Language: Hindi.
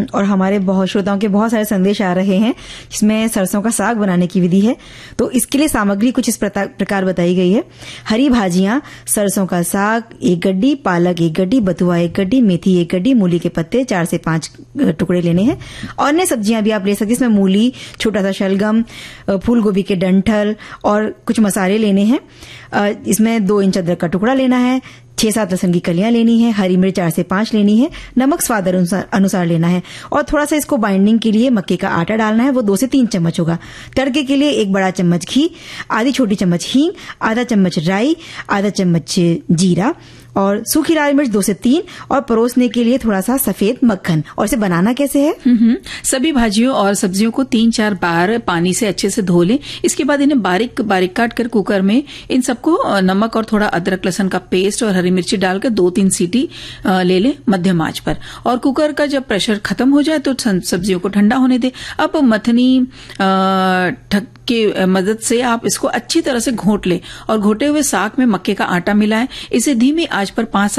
और हमारे बहुत श्रोताओं के बहुत सारे संदेश आ रहे हैं जिसमें सरसों का साग बनाने की विधि है। तो इसके लिए सामग्री कुछ इस प्रकार बताई गई है। हरी भाजियां, सरसों का साग 1 गड्डी, पालक 1 गड्डी, बथुआ 1 गड्डी, मेथी 1 गड्डी, मूली के पत्ते 4 से 5 टुकड़े लेने हैं। और अन्य सब्जियां भी आप ले सकते हैं, इसमें मूली, छोटा सा शलगम, फूल गोभी के डंठल और कुछ मसाले लेने हैं। इसमें 2 इंच अदरक का टुकड़ा लेना है, 6-7 लहसुन की कलियां लेनी है, हरी मिर्च 4 से 5 लेनी है, नमक स्वाद अनुसार लेना है और थोड़ा सा इसको बाइंडिंग के लिए मक्के का आटा डालना है, वो 2 से 3 चम्मच होगा। तड़के के लिए 1 बड़ा चम्मच घी, आधी छोटी चम्मच हींग, आधा चम्मच राई, आधा चम्मच जीरा और सूखी लाल मिर्च 2 से 3 और परोसने के लिए थोड़ा सा सफेद मक्खन। और इसे बनाना कैसे है? सभी भाजियों और सब्जियों को 3-4 बार पानी से अच्छे से धो लें। इसके बाद इन्हें बारीक बारीक काट कर कुकर में इन सबको नमक और थोड़ा अदरक लहसुन का पेस्ट और हरी मिर्ची डालकर 2-3 सीटी ले लें मध्यम आंच पर। और कुकर का जब प्रेशर खत्म हो जाए तो सब्जियों को ठंडा होने दें। अब मथनी की मदद से आप इसको अच्छी तरह से घोट लें और घोटे हुए साग में मक्के का आटा मिलाएं। इसे धीमी आंच पर 5